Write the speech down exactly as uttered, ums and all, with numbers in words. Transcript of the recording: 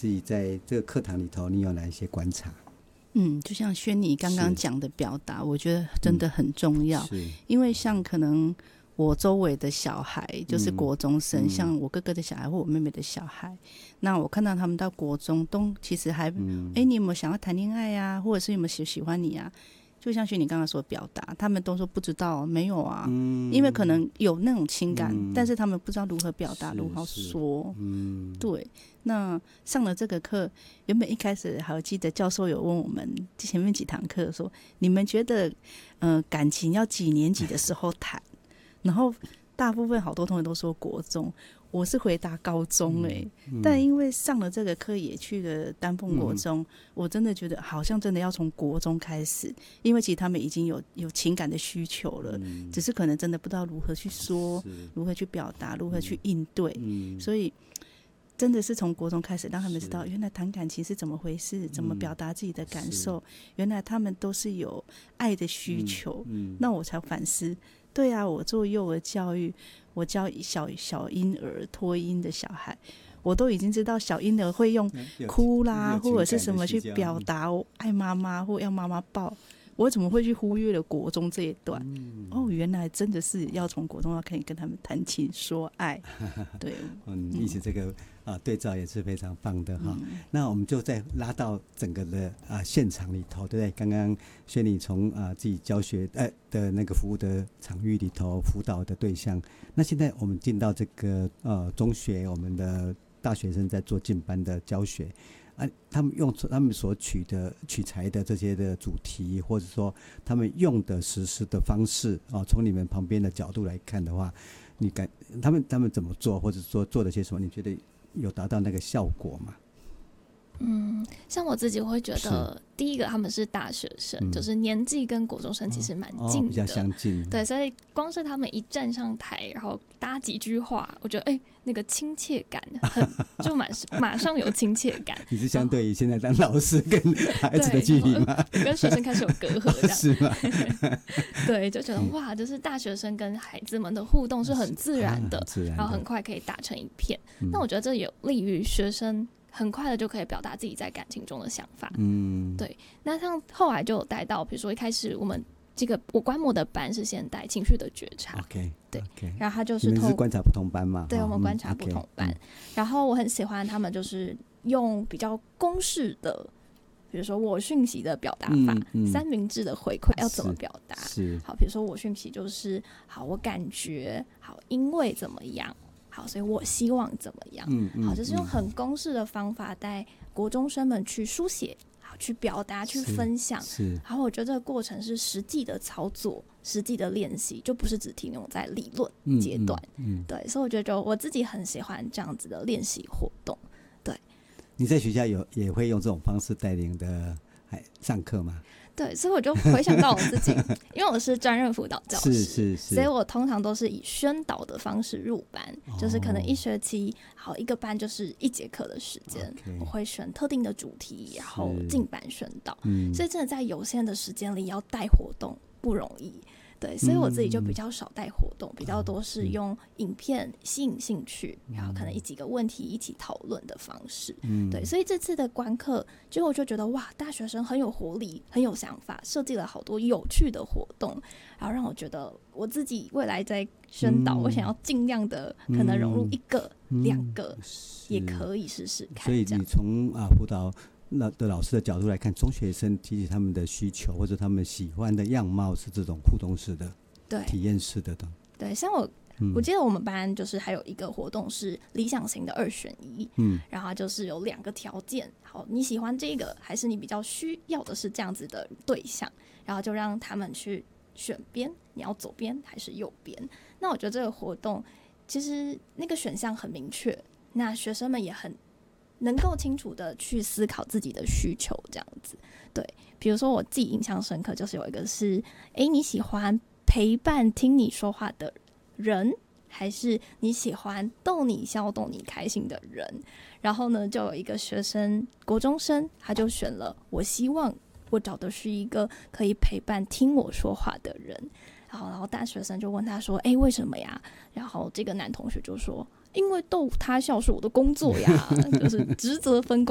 自己在这个课堂里头，你有哪一些观察？ 嗯，就像轩妮刚刚讲的表达，我觉得真的很重要。嗯、因为像可能我周围的小孩就是国中生、嗯，像我哥哥的小孩或我妹妹的小孩，那我看到他们到国中都其实还，哎、嗯欸，你有没有想要谈恋爱啊？或者是有没有喜喜欢你啊？就像轩你刚刚所表达，他们都说不知道，没有啊、嗯，因为可能有那种情感、嗯，但是他们不知道如何表达，如何说。嗯，对。那上了这个课，原本一开始还记得教授有问我们前面几堂课说，你们觉得，呃，感情要几年级的时候谈？然后大部分好多同学都说国中。我是回答高中哎、欸嗯嗯，但因为上了这个课也去了丹凤国中、嗯，我真的觉得好像真的要从国中开始，因为其实他们已经有有情感的需求了、嗯，只是可能真的不知道如何去说，如何去表达，如何去应对，嗯、所以真的是从国中开始让他们知道，原来谈感情是怎么回事，怎么表达自己的感受，原来他们都是有爱的需求，嗯嗯、那我才反思。对啊，我做幼儿教育，我教小小婴儿托婴的小孩，我都已经知道小婴儿会用哭啦或者是什么去表达我爱妈妈或要妈妈抱，我怎么会去忽略了国中这一段、嗯、哦，原来真的是要从国中要可以跟他们谈情说爱。对， 嗯，意思这个、呃、对照也是非常棒的哈、嗯。那我们就再拉到整个的、呃、现场里头，对不对？刚刚轩妮从、呃、自己教学、呃、的那个服务的场域里头辅导的对象，那现在我们进到这个、呃、中学，我们的大学生在做进班的教学。啊、他们用他们所取的取材的这些的主题，或者说他们用的实施的方式啊，从你们旁边的角度来看的话，你感他们他们怎么做，或者说做了些什么？你觉得有达到那个效果吗？ 嗯，像我自己会觉得，第一个他们是大学生，嗯、就是年纪跟国中生其实蛮近的、哦，比较相近。 对，所以光是他们一站上台，然后搭几句话，我觉得哎、欸，那个亲切感很就马马上有亲切感。 你是相对于现在当老师跟孩子的距离吗？ 跟学生开始有隔阂，这样是吗？ 对，就觉得哇，就是大学生跟孩子们的互动是很自然的， 啊、自然的然后很快可以打成一片。嗯、那我觉得这有利于学生。很快的就可以表达自己在感情中的想法。嗯，对。那像后来就有带到，比如说一开始我们这个我观摩的班是先带情绪的觉察。 OK， 对。 Okay. 然后他就是你们是观察不同班嘛？ 对，我们观察不同班。嗯 okay. 然后我很喜欢他们就是用比较公式的，比如说我讯息的表达法，嗯嗯、三明治的回馈要怎么表达？ 是。 好，比如说我讯息就是好，我感觉好，因为怎么样。好，所以我希望怎么样？嗯嗯、好，就是用很公式的方法带国中生们去书写，好，去表达，去分享。 是。 然后我觉得这个过程是实际的操作，实际的练习，就不是只停留在理论阶段。嗯嗯、对，所以我觉得我自己很喜欢这样子的练习活动。对。 你在学校有也会用这种方式带领的上课吗？ 对，所以我就回想到我自己，因为我是专任辅导教师， 是是是， 所以我通常都是以宣导的方式入班，哦、就是可能一学期好一个班就是一节课的时间， okay, 我会选特定的主题，然后进班宣导，嗯、所以真的在有限的时间里要带活动不容易。对，所以我自己就比较少带活动，嗯、比较多是用影片吸引兴趣，嗯、然后可能一几个问题一起讨论的方式。嗯，对，所以这次的观课，结果我就觉得哇，大学生很有活力，很有想法，设计了好多有趣的活动，然后让我觉得我自己未来在宣导，嗯、我想要尽量的可能融入一个、嗯、两个，也可以试试看。 所以你从啊辅导的老师的角度来看，中学生其实他们的需求或者他们喜欢的样貌是这种互动式的、对体验式的。 对，像我、嗯、我记得我们班就是还有一个活动是理想型的二选一，嗯，然后就是有两个条件，好，你喜欢这个还是你比较需要的是这样子的对象，然后就让他们去选边，你要左边还是右边。那我觉得这个活动其实那个选项很明确，那学生们也很能够清楚的去思考自己的需求，这样子。对，比如说我自己印象深刻，就是有一个是，哎，你喜欢陪伴听你说话的人，还是你喜欢逗你笑、逗你开心的人？然后呢，就有一个学生，国中生，他就选了，我希望我找的是一个可以陪伴听我说话的人。然后，然后大学生就问他说，哎，为什么呀？然后这个男同学就说，因为逗他笑是我的工作呀，就是职责分工。